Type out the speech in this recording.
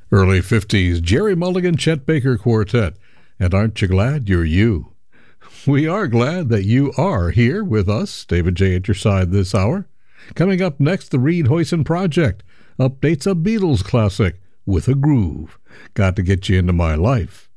Early 50s, Jerry Mulligan, Chet Baker Quartet. And aren't you glad you're you? We are glad that you are here with us. David J. at your side this hour. Coming up next, the Reed Hoyson Project updates a Beatles classic with a groove. Got to get you into my life.